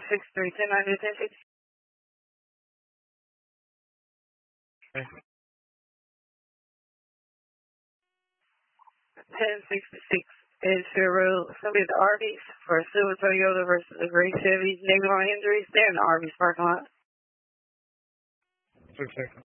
1063, 1090, 1060. Okay. 1066 Edgefield Road. Somebody at the Arby's for a silver Toyota versus a gray Chevy. Negative on injuries. They're in the Arby's parking lot. 6 seconds.